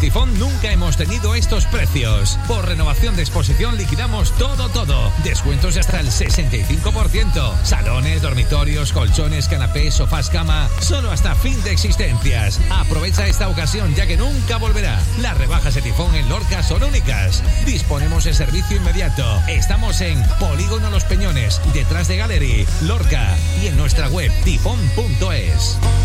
Tifón nunca hemos tenido estos precios. Por renovación de exposición liquidamos todo. Descuentos de hasta el 65%. Salones, dormitorios, colchones, canapés, sofás, cama. Solo hasta fin de existencias. Aprovecha esta ocasión ya que nunca volverá. Las rebajas de Tifón en Lorca son únicas. Disponemos de servicio inmediato. Estamos en Polígono Los Peñones, detrás de Gallery, Lorca, y en nuestra web tifón.es.